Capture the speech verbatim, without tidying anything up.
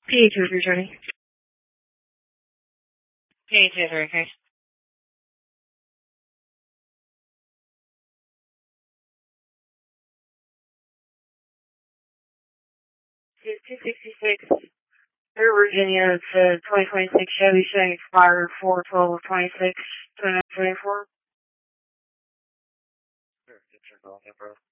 P H is returning. P H is returning. two sixty-six, Air Virginia, it's a twenty twenty-six Chevy showing expired four twelve of twenty-six, twenty-nine twenty-four. Sure, get your call, bro.